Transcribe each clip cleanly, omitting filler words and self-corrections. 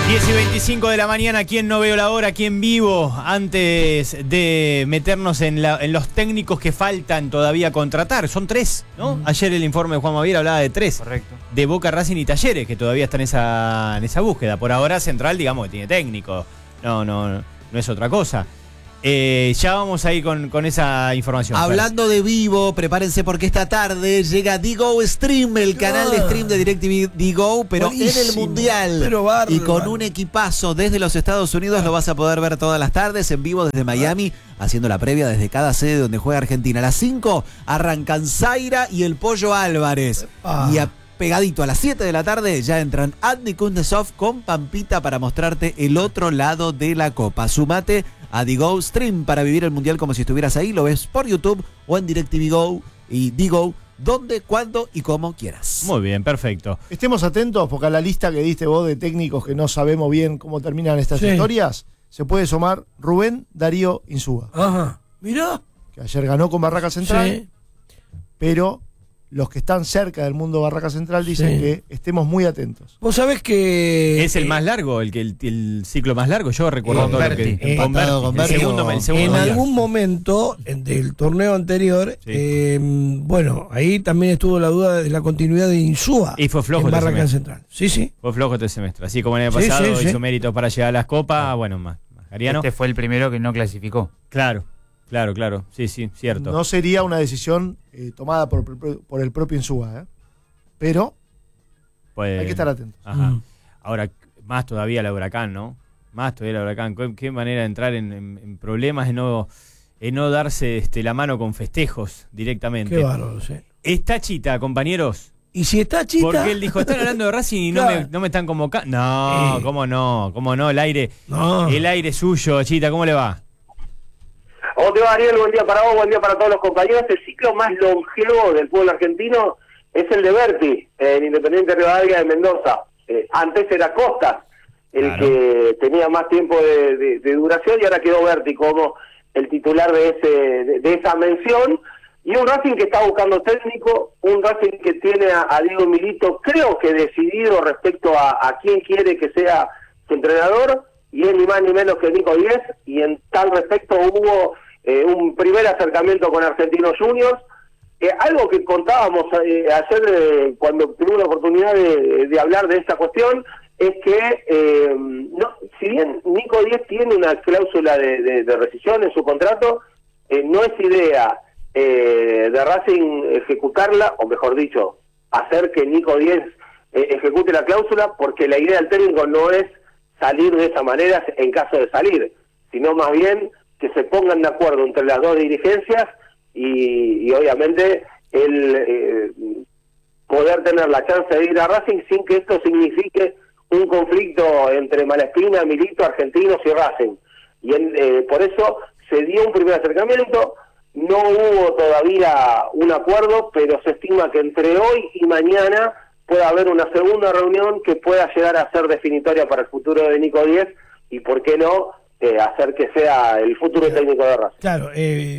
10:25 de la mañana, ¿quién no veo la hora? Aquí en vivo, antes de meternos en los técnicos que faltan todavía contratar. Son 3, ¿no? Ayer el informe de Juan Mavier hablaba de 3. Correcto. De Boca, Racing y Talleres, que todavía están en esa búsqueda. Por ahora Central, digamos, que tiene técnico. No es otra cosa. Ya vamos ahí con esa información. Hablando de vivo, prepárense porque esta tarde llega Digo Stream, el canal de stream de DirecTV Digo, pero buenísimo, en el Mundial. pero bárbaro. Y con un equipazo desde los Estados Unidos lo vas a poder ver todas las tardes en vivo desde Miami, haciendo la previa desde cada sede donde juega Argentina. A las 5 arrancan Zaira y el Pollo Álvarez. Y pegadito a las 7 de la tarde ya entran Andy Kuznetsov con Pampita para mostrarte el otro lado de la Copa. Sumate a Digo Stream para vivir el Mundial como si estuvieras ahí. Lo ves por YouTube o en DirecTV Go y Digo, donde, cuando y como quieras. Muy bien, perfecto. Estemos atentos porque a la lista que diste vos de técnicos que no sabemos bien cómo terminan estas historias, se puede sumar Rubén Darío Insúa. Ajá, mirá. Que ayer ganó con Barraca Central, pero los que están cerca del mundo Barraca Central dicen que estemos muy atentos. Vos sabés que... Es el más largo, el ciclo más largo. Yo recuerdo todo lo que... el segundo en algún momento del torneo anterior, bueno, ahí también estuvo la duda de la continuidad de Insúa. Y fue flojo en este Barraca semestre. Central. Sí. Fue flojo este semestre. Así como en el pasado hizo méritos para llegar a las copas, bueno, más Ariano. Este fue el primero que no clasificó. Claro. Sí, cierto. No sería una decisión tomada por el propio Insúa, pero hay que estar atentos. Ajá. Ahora, más todavía la Huracán, ¿no? Más todavía la Huracán. ¿Qué manera de entrar en problemas, en no darse la mano con festejos directamente? Qué bárbaro, sí. Está Chita, compañeros. Y si está Chita... Porque él dijo, están hablando de Racing y no me están convocando. No, ¿cómo no? El aire es suyo, Chita, ¿cómo le va? ¿Cómo te va, Ariel? Buen día para vos, buen día para todos los compañeros. El ciclo más longevo del pueblo argentino es el de Berti, en Independiente Rivadavia de Mendoza. Antes era Costas el que tenía más tiempo de duración, y ahora quedó Berti como el titular de esa mención. Y un Racing que está buscando técnico, un Racing que tiene a Diego Milito, creo que decidido respecto a quién quiere que sea su entrenador, y es ni más ni menos que Nico Díez, y en tal respecto hubo un primer acercamiento con Argentinos Juniors. Algo que contábamos ayer cuando tuvimos la oportunidad de hablar de esta cuestión, es que si bien Nico Díez tiene una cláusula de rescisión en su contrato, no es idea de Racing ejecutarla, o mejor dicho, hacer que Nico Díez ejecute la cláusula, porque la idea del técnico no es salir de esa manera en caso de salir, sino más bien que se pongan de acuerdo entre las dos dirigencias y obviamente el poder tener la chance de ir a Racing sin que esto signifique un conflicto entre Malaspina, Milito, Argentinos y Racing. Y por eso se dio un primer acercamiento, no hubo todavía un acuerdo, pero se estima que entre hoy y mañana pueda haber una segunda reunión que pueda llegar a ser definitoria para el futuro de Nico Díez, y por qué no hacer que sea el futuro técnico de Racing. Claro,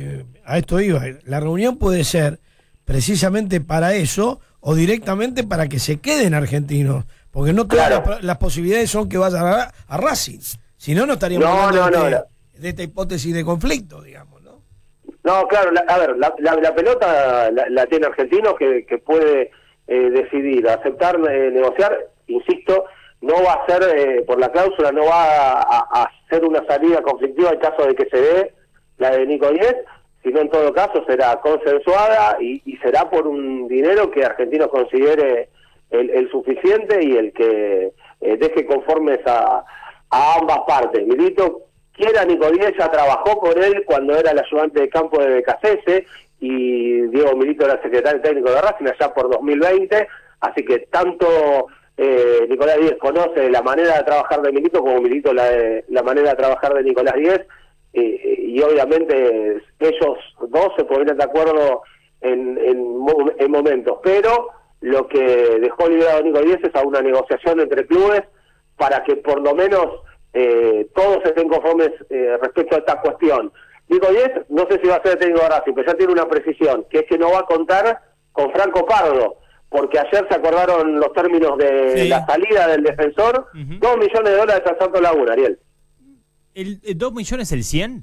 a esto iba. La reunión puede ser precisamente para eso, o directamente para que se queden argentinos, porque no todas las posibilidades son que vayan a Racing. Si no, no estaríamos hablando de esta hipótesis de conflicto, digamos, ¿no? No, claro, la pelota la tiene Argentinos, que puede decidir, aceptar, negociar, insisto. No va a ser, por la cláusula, no va a ser una salida conflictiva en caso de que se dé la de Nico Díez, sino en todo caso será consensuada y será por un dinero que Argentinos considere el suficiente y el que deje conformes a ambas partes. Milito quiere a Nico Díez, ya trabajó con él cuando era el ayudante de campo de Becasese, y Diego Milito era secretario técnico de Racing allá por 2020, así que tanto Nicolás Díez conoce la manera de trabajar de Milito como Milito la manera de trabajar de Nicolás Díez, y obviamente ellos dos se pondrían de acuerdo en momentos, pero lo que dejó liberado Nico Díez es a una negociación entre clubes para que por lo menos todos estén conformes respecto a esta cuestión. Nico Díez, no sé si va a ser el técnico de Racing, pero ya tiene una precisión, que es que no va a contar con Franco Pardo, porque ayer se acordaron los términos de Sí. la salida del defensor, Ujú. $2 millones a Santos Laguna, Ariel. ¿El 2 millones el 100?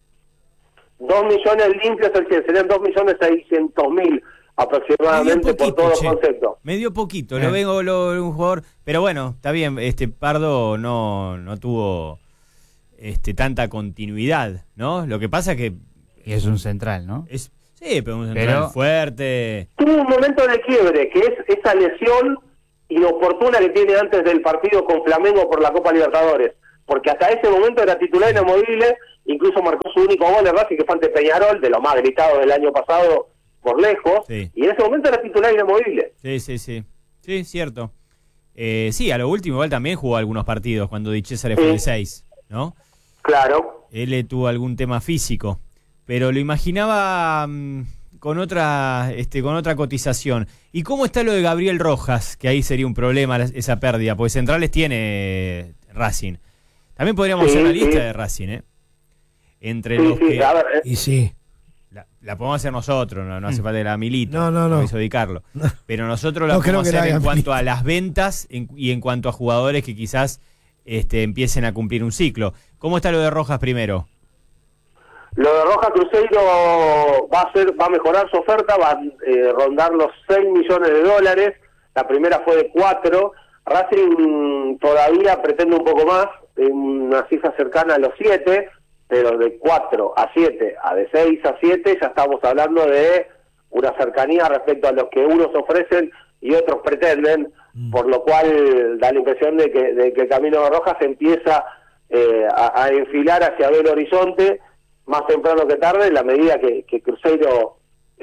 2 millones limpios el 100, serían 2.600.000 aproximadamente por todo che. concepto. Medio poquito, lo vengo un jugador, pero bueno, está bien, Pardo no tuvo tanta continuidad, ¿no? Lo que pasa que Y es un central, ¿no? sí, pero un central fuerte. Tuvo un momento de quiebre, que es esa lesión inoportuna que tiene antes del partido con Flamengo por la Copa Libertadores, porque hasta ese momento era titular inamovible, incluso marcó su único gol en Racing, que fue ante Peñarol, de lo más gritado del año pasado por lejos, Sí. y en ese momento era titular inamovible. Sí, cierto. Sí, a lo último igual también jugó algunos partidos cuando Di César fue de 6, ¿no? Claro. Él tuvo algún tema físico, pero lo imaginaba con otra cotización. ¿Y cómo está lo de Gabriel Rojas? Que ahí sería un problema esa pérdida, porque centrales tiene Racing. También podríamos hacer una lista de Racing, ¿eh? Entre los que... A ver, Y sí. La podemos hacer nosotros, no hace falta que la milito. No. Hizo ubicarlo. Pero nosotros la No creo podemos que la hacer en hagan cuanto Milito. a las ventas y en cuanto a jugadores que quizás empiecen a cumplir un ciclo. ¿Cómo está lo de Rojas primero? lo de Roja Cruzeiro va a mejorar su oferta, va a rondar los $6 millones. La primera fue de 4. Racing todavía pretende un poco más, en una cifra cercana a los 7, pero de 4 a 7, a de 6 a 7, ya estamos hablando de una cercanía respecto a lo que unos ofrecen y otros pretenden, por lo cual da la impresión de que el camino de Rojas empieza a enfilar hacia Belo Horizonte, más temprano que tarde, en la medida que Cruzeiro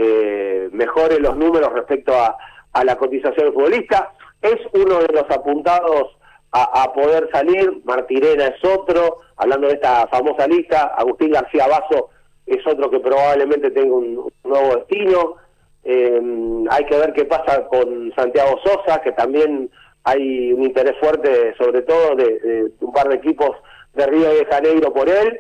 mejore los números respecto a la cotización del futbolista. Es uno de los apuntados a poder salir. Martirena es otro, hablando de esta famosa lista. Agustín García Basso es otro que probablemente tenga un nuevo destino. Hay que ver qué pasa con Santiago Sosa, que también hay un interés fuerte, sobre todo de un par de equipos de Río de Janeiro por él.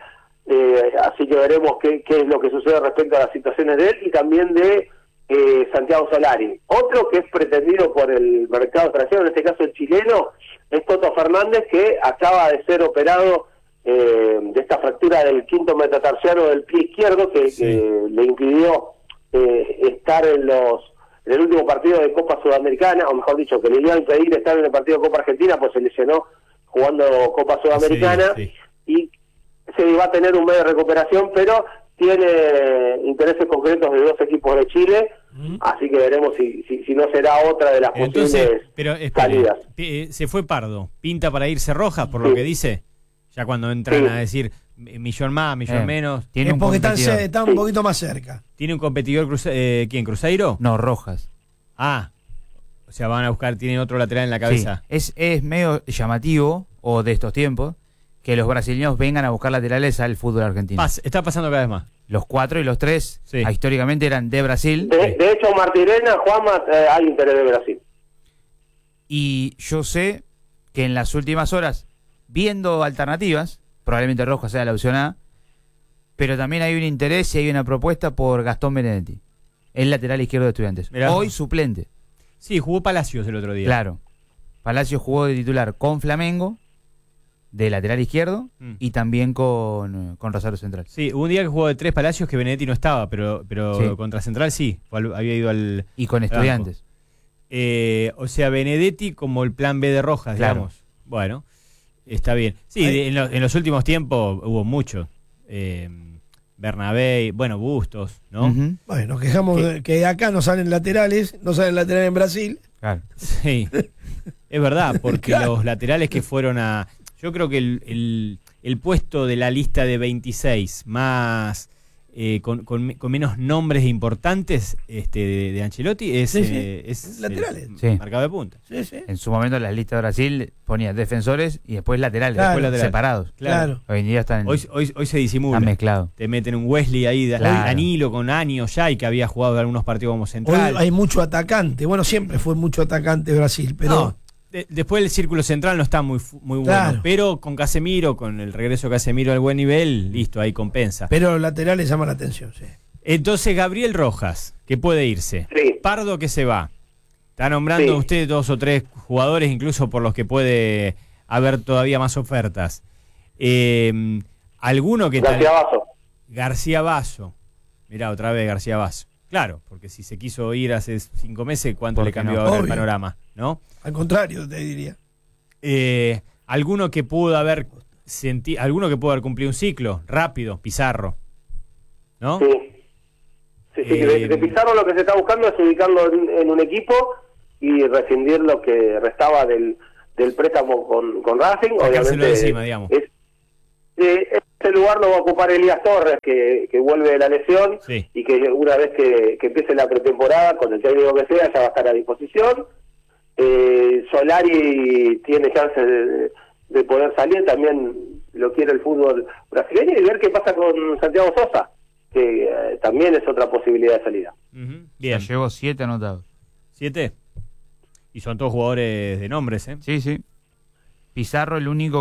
Así que veremos qué es lo que sucede respecto a las situaciones de él y también de Santiago Solari. Otro que es pretendido por el mercado extranjero, en este caso el chileno, es Toto Fernández, que acaba de ser operado de esta fractura del quinto metatarsiano del pie izquierdo que le impidió estar en el último partido de Copa Sudamericana, o mejor dicho, que le iba a impedir estar en el partido de Copa Argentina, pues se lesionó jugando Copa Sudamericana, y se va a tener un mes de recuperación, pero tiene intereses concretos de 2 equipos de Chile, así que veremos si no será otra de las posibles salidas. Se fue Pardo, pinta para irse Rojas, por lo que dice, ya cuando entran a decir millón más, millón menos. Tiene un porque competidor. están un poquito más cerca. ¿Tiene un competidor ¿quién? ¿Cruzeiro? No, Rojas. Ah, o sea, van a buscar, tienen otro lateral en la cabeza. Sí, es medio llamativo, o de estos tiempos, que los brasileños vengan a buscar laterales al fútbol argentino. Está pasando cada vez más. Los 4 y los 3 históricamente eran de Brasil. De hecho, Martirena, Juanma, hay interés de Brasil. Y yo sé que en las últimas horas, viendo alternativas, probablemente Rojas sea la opción A, pero también hay un interés y hay una propuesta por Gastón Benedetti, el lateral izquierdo de Estudiantes. Mirá. Hoy suplente. Sí, jugó Palacios el otro día. Claro. Palacios jugó de titular con Flamengo, de lateral izquierdo, y también con Rosario Central. Sí, hubo un día que jugó de 3 Palacios que Benedetti no estaba, pero Sí. contra Central sí, había ido al... Y con Estudiantes. O sea, Benedetti como el plan B de Rojas, Claro. digamos. Bueno, está bien. Sí, en los últimos tiempos hubo mucho. Bernabé, bueno, Bustos, ¿no? Ujú. Bueno, nos quejamos de que acá no salen laterales en Brasil. Claro. Sí, es verdad, porque los laterales que fueron a... Yo creo que el puesto de la lista de 26 más... con menos nombres importantes de Ancelotti es laterales. Sí. marcado de punta. Sí, sí. En su momento la lista de Brasil ponía defensores y después laterales, Claro. después Lateral. separados. Claro. Hoy en día están Hoy se disimula. mezclados. Te meten un Wesley ahí, Claro. Danilo con años ya y que había jugado algunos partidos como Hoy central. hay mucho atacante. Bueno, siempre fue mucho atacante Brasil, pero No, después el círculo central no está muy bueno, Claro. pero con Casemiro, con el regreso de Casemiro al buen nivel, listo, ahí compensa. pero los laterales llaman la atención, sí. Entonces Gabriel Rojas, que puede irse. Sí. Pardo que se va. Está nombrando Sí. usted 2 o 3 jugadores, incluso por los que puede haber todavía más ofertas. ¿Alguno que García Basso. García Basso. Mirá, otra vez García Basso. Claro, porque si se quiso ir hace 5 meses, ¿cuánto ¿Por le qué cambió no? ahora el Obvio. panorama? ¿No? Al contrario, te diría. Alguno que pudo haber alguno que pudo haber cumplido un ciclo rápido, Pizarro. ¿No? Sí. Sí, de Pizarro lo que se está buscando es ubicarlo en un equipo y rescindir lo que restaba del préstamo con Racing. Sacárselo Obviamente, de encima, digamos. Ese lugar lo va a ocupar Elías Torres, que vuelve de la lesión, Sí. y que una vez que empiece la pretemporada, con el técnico que sea, ya va a estar a disposición. Solari tiene chance de poder salir, también lo quiere el fútbol brasileño, y ver qué pasa con Santiago Sosa, que también es otra posibilidad de salida. Ujú, Ya bien. llevo 7 anotados. 7. Y son todos jugadores de nombres, ¿eh? Sí, sí. Pizarro el único